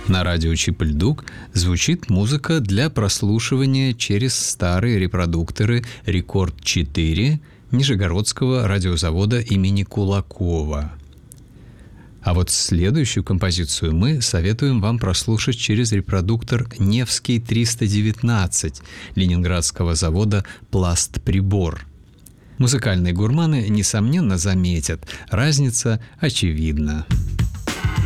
На радио Чип-Ль-Дук звучит музыка для прослушивания через старые репродукторы «Рекорд-4» Нижегородского радиозавода имени Кулакова. А вот следующую композицию мы советуем вам прослушать через репродуктор «Невский 319» ленинградского завода «Пластприбор». Музыкальные гурманы, несомненно, заметят, разница очевидна.